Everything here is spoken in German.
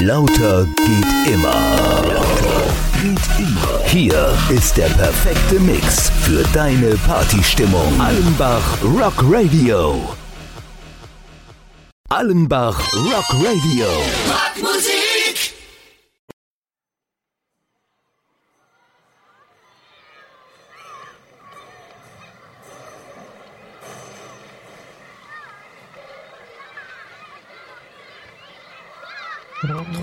Lauter geht immer. Hier ist der perfekte Mix für deine Partystimmung. Allenbach Rock Radio. Allenbach Rock Radio. Rockmusik!